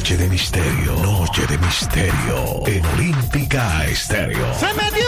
Noche de misterio. Noche de misterio. En Olímpica Estéreo. ¡Se metió!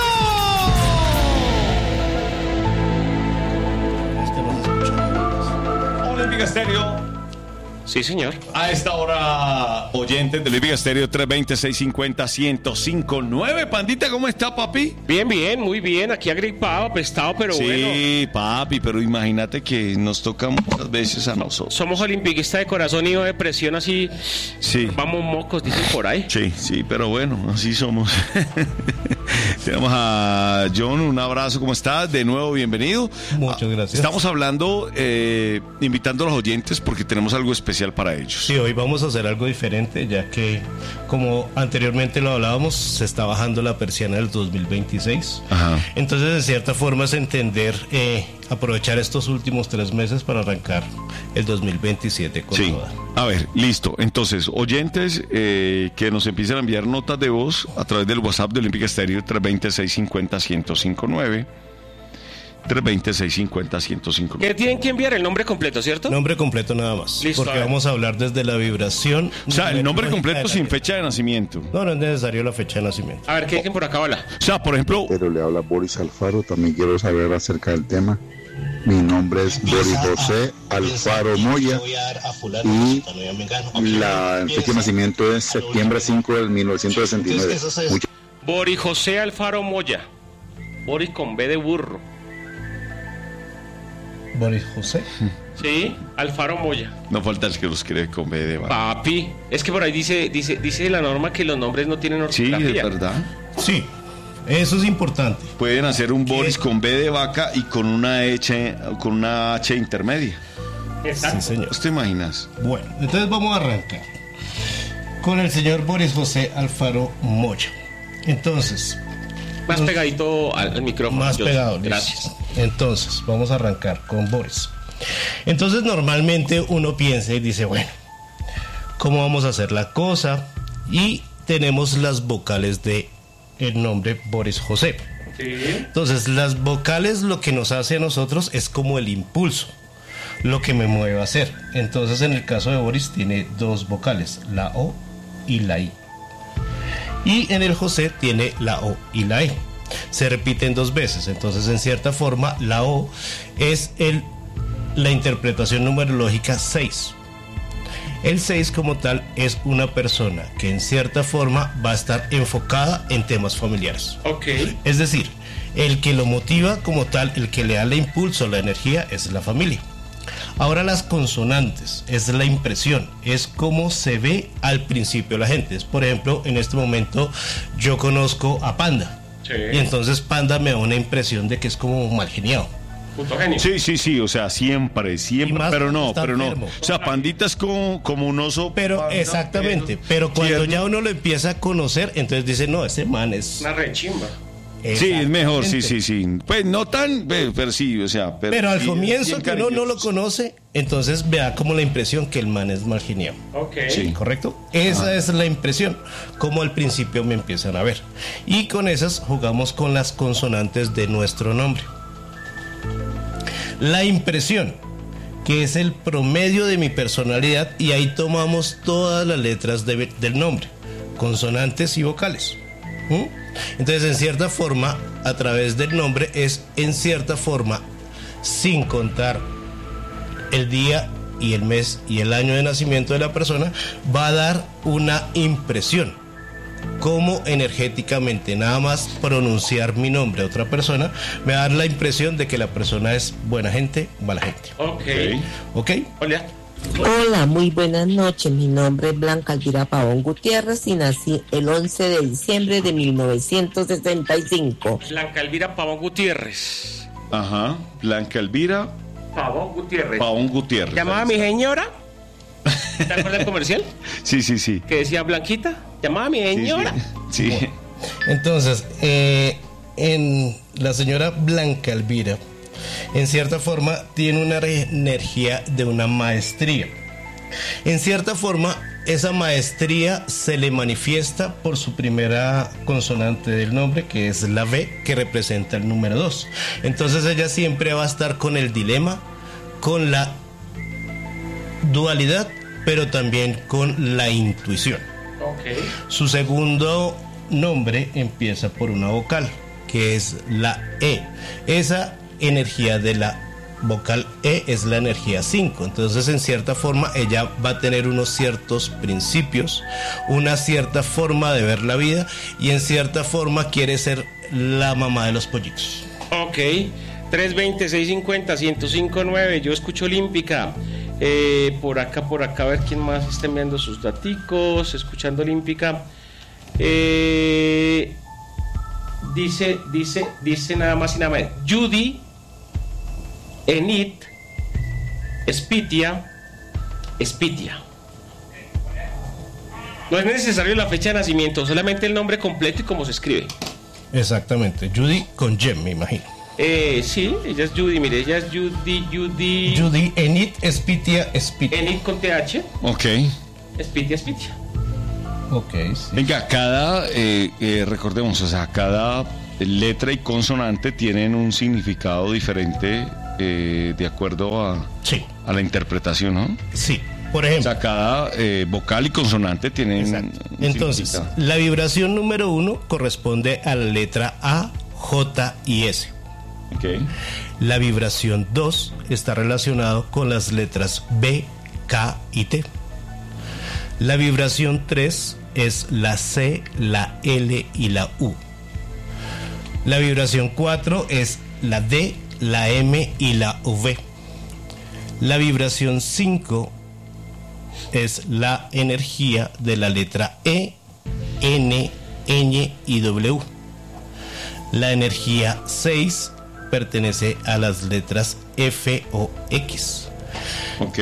Olímpica Estéreo. Sí, señor. A esta hora, oyentes de Olímpica Estéreo 320-650-1059. Pandita, ¿cómo está, papi? Bien, bien, muy bien. Aquí agripado, apestado, pero sí, bueno. Sí, papi, pero imagínate que nos toca muchas veces a nosotros. Somos olimpiquistas de corazón y no de presión, así. Sí. Vamos mocos, dicen por ahí. Sí, pero bueno, así somos. Tenemos a John, un abrazo, ¿cómo estás? De nuevo, bienvenido. Muchas gracias. Estamos hablando, invitando a los oyentes porque tenemos algo especial para ellos. Sí, hoy vamos a hacer algo diferente, ya que, como anteriormente lo hablábamos, se está bajando la persiana del 2026. Ajá. Entonces, de cierta forma, es entender, aprovechar estos últimos 3 meses para arrancar el 2027 con toda. A ver, listo. Entonces, oyentes que nos empiecen a enviar notas de voz a través del WhatsApp de Olímpica Estéreo 320-650-1059. 320-650-1059. Que tienen que enviar el nombre completo, ¿cierto? Nombre completo nada más. Listo, porque vamos a hablar desde la vibración. O sea, el nombre completo sin fecha de nacimiento. No es necesario la fecha de nacimiento. A ver, ¿qué dicen por acá? Hola. O sea, por ejemplo... Pero le habla Boris Alfaro, también quiero saber acerca del tema. Mi nombre es Boris José Alfaro Moya y la fecha de nacimiento es septiembre 5 del 1969. Boris José Alfaro Moya. Boris con B de burro. Boris José. Sí, Alfaro Moya. No falta el que lo escribe con B de vaca. Papi, es que por ahí dice la norma que los nombres no tienen ortografía. Sí, es verdad. Sí, eso es importante. Pueden hacer un Boris con B de vaca y con una H intermedia. Exacto. Sí, señor. ¿Te imaginas? Bueno, entonces vamos a arrancar con el señor Boris José Alfaro Moya. Entonces, más pegadito al micrófono. más pegado. Gracias. Entonces, vamos a arrancar con Boris. Entonces, normalmente uno piensa y dice, bueno, ¿cómo vamos a hacer la cosa? Y tenemos las vocales de el nombre Boris José. Sí. Entonces, las vocales lo que nos hace a nosotros es como el impulso, lo que me mueve a hacer. Entonces, en el caso de Boris tiene 2 vocales, la O y la I. Y en el José tiene la O y la E. Se repiten 2 veces. Entonces, en cierta forma, la O es la interpretación numerológica 6. El 6 como tal es una persona que en cierta forma va a estar enfocada en temas familiares. Ok. Es decir, el que lo motiva como tal, el que le da el impulso, la energía, es la familia. Ahora las consonantes, es la impresión, es cómo se ve al principio la gente. Por ejemplo, en este momento yo conozco a Panda. Sí. Y entonces Panda me da una impresión de que es como mal geniado. Puto genio. Sí, o sea, siempre, más pero no. enfermo. O sea, Pandita es como un oso. Pero panda, exactamente, pero cuando ya uno lo empieza a conocer, entonces dice, no, ese man es... Una rechimba. Sí, es mejor, sí. Pues no tan, pero sí, o sea... Pero al sí, comienzo que uno no lo cariñoso. conoce, entonces vea como la impresión que el man es mal geniado. Ok. Sí. ¿Correcto? Esa es la impresión, como al principio me empiezan a ver. Y con esas jugamos con las consonantes de nuestro nombre. La impresión, que es el promedio de mi personalidad, y ahí tomamos todas las letras del nombre, consonantes y vocales. Entonces, en cierta forma, a través del nombre es, en cierta forma, sin contar el día y el mes y el año de nacimiento de la persona, va a dar una impresión. Como energéticamente, nada más pronunciar mi nombre a otra persona, me va a dar la impresión de que la persona es buena gente, mala gente. ¿Ok? Hola. Hola, muy buenas noches. Mi nombre es Blanca Elvira Pavón Gutiérrez y nací el 11 de diciembre de 1965. Blanca Elvira Pavón Gutiérrez. Ajá, Blanca Elvira Pavón Gutiérrez. Pavón Gutiérrez. ¿Llamaba a mi señora? ¿Te acuerdas del comercial? Sí. Que decía Blanquita. ¿Llamaba a mi señora? Sí. Entonces, en la señora Blanca Elvira, en cierta forma, tiene una energía de una maestría. En cierta forma, esa maestría se le manifiesta por su primera consonante del nombre, que es la B, que representa el número 2. Entonces ella siempre va a estar con el dilema, con la dualidad pero también con la intuición. Ok. Su segundo nombre empieza por una vocal, que es la E. Esa energía de la vocal E es la energía 5. Entonces, en cierta forma, ella va a tener unos ciertos principios, una cierta forma de ver la vida, y en cierta forma quiere ser la mamá de los pollitos. Ok. 320-650-1059. Yo escucho Olímpica. Por acá, a ver quién más está enviando sus daticos. Escuchando Olímpica. Dice nada más y nada menos. Judy, Enid, Spitia. No es necesario la fecha de nacimiento, solamente el nombre completo y cómo se escribe. Exactamente, Judy con Jem, me imagino. Sí, ella es Judy, mire, ella es Judy, Enid, Spitia. Enid con TH. Ok. Spitia. Ok, sí. Venga, recordemos, o sea, cada letra y consonante tienen un significado diferente de acuerdo Sí. a la interpretación, ¿no? Sí, por O ejemplo. sea, cada vocal y consonante tienen un Entonces, significado. la vibración número 1 corresponde a la letra A, J y S. Ok. La vibración 2 está relacionado con las letras B, K y T. La vibración 3 es la C, la L y la U. La vibración 4 es la D, la M y la V. La vibración 5 es la energía de la letra E, N, Ñ y W. La energía 6 pertenece a las letras F o X. Ok.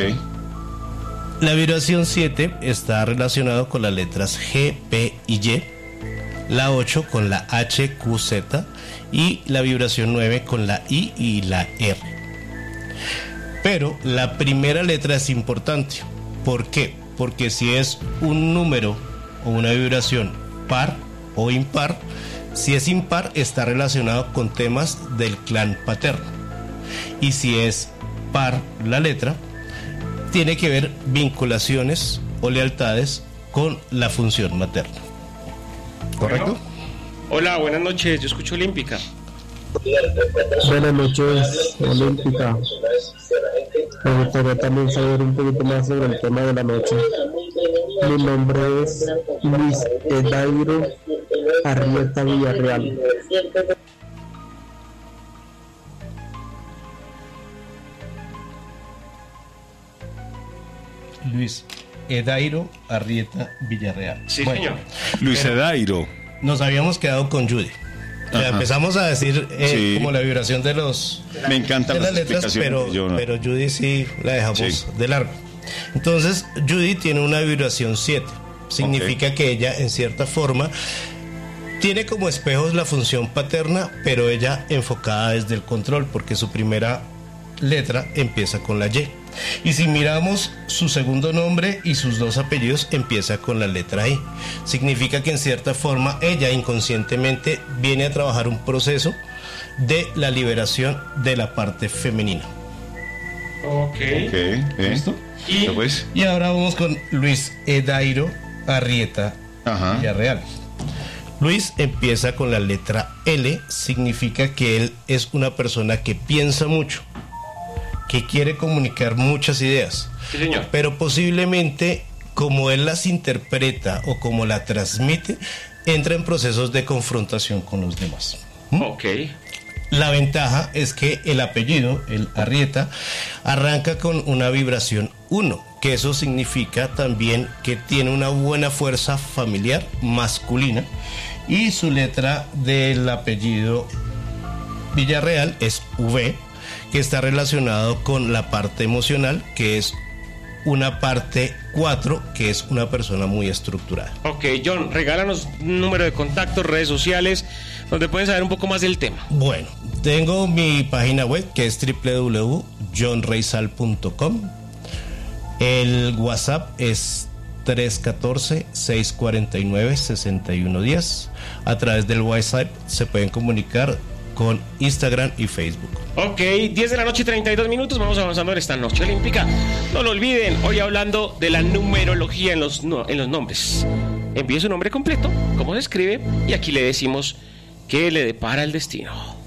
La vibración 7 está relacionado con las letras G, P y Y. La 8 con la H, Q, Z. Y la vibración 9 con la I y la R. Pero la primera letra es importante. ¿Por qué? Porque si es un número o una vibración par o impar, si es impar está relacionado con temas del clan paterno. Y si es par la letra, tiene que ver vinculaciones o lealtades con la función materna. ¿Correcto? Bueno. Hola, buenas noches, yo escucho Olímpica. Buenas noches, Olímpica. Me gustaría también saber un poquito más sobre el tema de la noche. Mi nombre es Luis Edairo Arrieta Villarreal. Luis Edairo Arrieta Villarreal. Sí, Bueno, señor. Luis Edairo. nos habíamos quedado con Judy. O sea, Ajá. empezamos a decir Sí. como la vibración de los Me encantan de las las letras, explicaciones. pero Judy sí la dejamos Sí. de largo. Entonces, Judy tiene una vibración 7. Significa que ella, en cierta forma, tiene como espejos la función paterna, pero ella enfocada desde el control, porque su primera letra empieza con la Y. Y si miramos su segundo nombre y sus dos apellidos, empieza con la letra I. Significa que en cierta forma ella inconscientemente viene a trabajar un proceso de la liberación de la parte femenina. Ok. ¿Listo? Y- Pues, Y ahora vamos con Luis Edairo Arrieta ajá. Villarreal. Luis empieza con la letra L, significa que él es una persona que piensa mucho, que quiere comunicar muchas ideas, Sí, señor. pero posiblemente como él las interpreta o como la transmite, entra en procesos de confrontación con los demás. Ok. La ventaja es que el apellido, el Arrieta, arranca con una vibración 1, que eso significa también que tiene una buena fuerza familiar masculina, y su letra del apellido Villarreal es V, que está relacionado con la parte emocional, que es una parte 4, que es una persona muy estructurada. Ok, John, regálanos un número de contacto, redes sociales, donde pueden saber un poco más del tema. Bueno, tengo mi página web que es www.johnreysal.com. El WhatsApp es 314-649-6110. A través del WhatsApp se pueden comunicar con Instagram y Facebook. Ok, 10 de la noche, 32 minutos. Vamos avanzando en esta noche olímpica. No lo olviden, hoy hablando de la numerología en los nombres. Envíe su nombre completo, cómo se escribe, y aquí le decimos qué le depara el destino.